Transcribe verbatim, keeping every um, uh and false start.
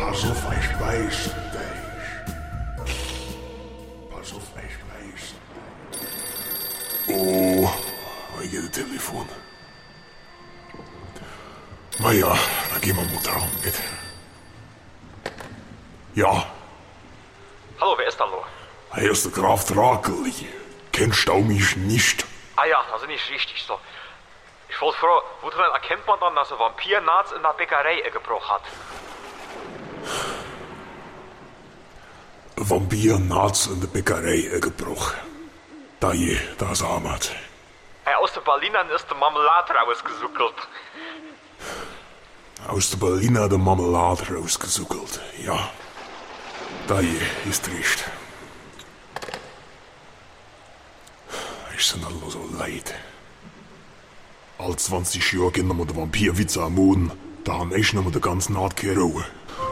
Pass auf, ich weiß dich. Pass auf, ich weiß. Oh, ich gehe das Telefon. Na ja, da gehen wir mal dran mit. Ja. Hallo, wer ist da noch? Hier ist der Graf Drakeli. Kennst du mich nicht? Ah ja, also nicht richtig so. Ich wollte fragen, woran erkennt man dann, dass ein Vampir-Naz in der Bäckerei gebrochen hat? Ein Vampir-Naz in der Bäckerei gebrochen. Da je, da ist Ahmad. Hey, aus den Berlinern ist die Marmelade rausgesuckelt. Aus der Berliner der Marmelade rausgesuckelt, ja. Da je, ist recht. Ich sind alle so leid. All zwanzig Jahre gehen wir den Vampirwitz am Moden, da haben ich noch mal den ganzen Art keine Ruhe.